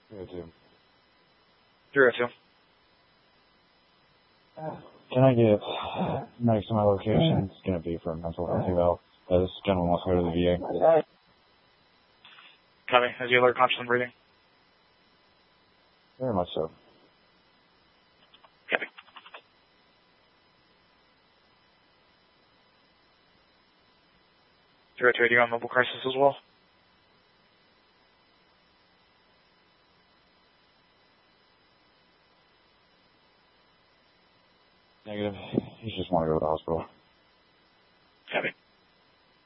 302. 302. Can I get next to my location? It's going to be for a mental health eval. This gentleman wants to go to the VA. Copy. Is the alert conscious and breathing? Very much so. Copy. Zero two, are you on mobile crisis as well? Negative. He just want to go to the hospital.